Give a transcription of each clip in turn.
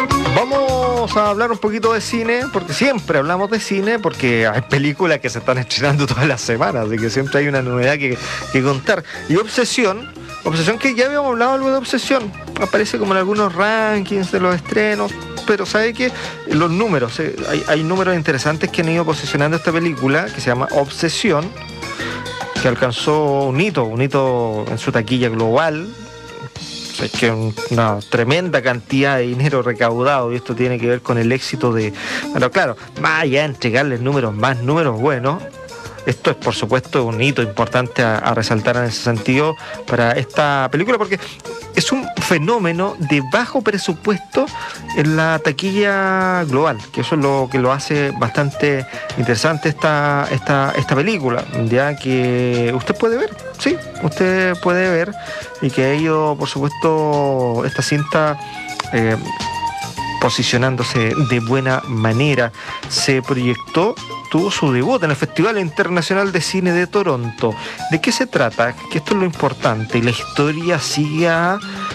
Vamos a hablar un poquito de cine, porque siempre hablamos de cine, porque hay películas que se están estrenando todas las semanas, así que siempre hay una novedad que contar. Y Obsesión que ya habíamos hablado algo de Obsesión, aparece como en algunos rankings de los estrenos, pero sabe que los números, hay números interesantes que han ido posicionando esta película, que se llama Obsesión, que alcanzó un hito en su taquilla global. Es que una tremenda cantidad de dinero recaudado, y esto tiene que ver con el éxito de... Bueno, claro, más allá de entregarles más números buenos, esto es por supuesto un hito importante a resaltar en ese sentido para esta película, porque es un fenómeno de bajo presupuesto en la taquilla global, que eso es lo que lo hace bastante interesante esta película, ya que usted puede ver y que ha ido, por supuesto, esta cinta posicionándose de buena manera. Se proyectó, tuvo su debut en el Festival Internacional de Cine de Toronto. ¿De qué se trata? Que esto es lo importante. La historia sigue a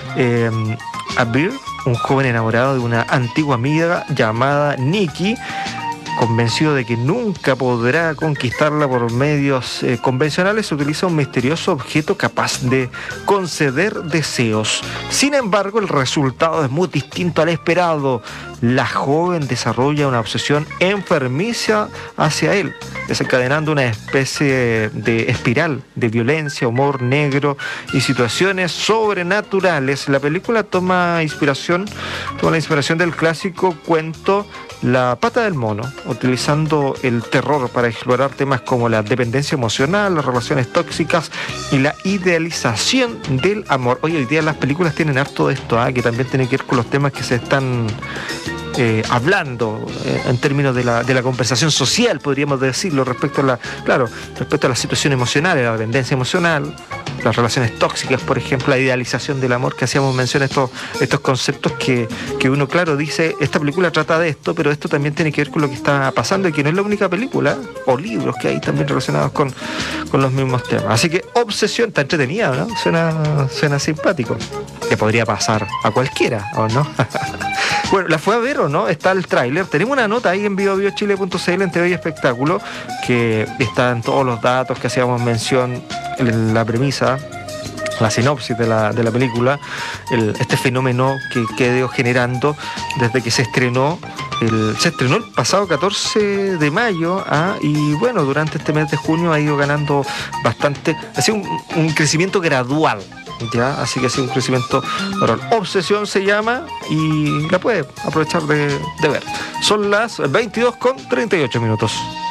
Bear, un joven enamorado de una antigua amiga llamada Nikki, convencido de que nunca podrá conquistarla por medios convencionales, utiliza un misterioso objeto capaz de conceder deseos. Sin embargo, el resultado es muy distinto al esperado. La joven desarrolla una obsesión enfermiza hacia él, desencadenando una especie de espiral de violencia, humor negro y situaciones sobrenaturales. La película toma la inspiración del clásico cuento La pata del mono, utilizando el terror para explorar temas como la dependencia emocional, las relaciones tóxicas y la idealización del amor. Hoy día las películas tienen harto de esto, que también tiene que ver con los temas que se están hablando en términos de la conversación social, podríamos decirlo, respecto a la situación emocional, la dependencia emocional, las relaciones tóxicas, por ejemplo, la idealización del amor, que hacíamos mención a estos conceptos que uno, claro, dice, esta película trata de esto, pero esto también tiene que ver con lo que está pasando y que no es la única película o libros que hay también relacionados con los mismos temas. Así que Obsesión está entretenida, ¿no? Suena simpático. Le podría pasar a cualquiera, ¿o no? Bueno, ¿la fue a ver o no? Está el tráiler. Tenemos una nota ahí en biobiochile.cl en TV y Espectáculo, que están todos los datos que hacíamos mención en la premisa, la sinopsis de la película, este fenómeno que quedó generando desde que se estrenó el pasado 14 de mayo, y bueno, durante este mes de junio ha ido ganando bastante, ha sido un crecimiento gradual. Ya, así que ha sido un crecimiento. Obsesión se llama y la puede aprovechar de ver. Son las 22:38 minutos.